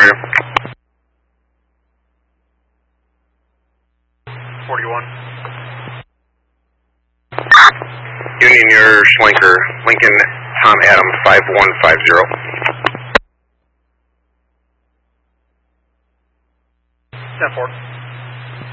area. 41. Union, your Schlenker, Lincoln, Tom Adam, 5150. 10-4.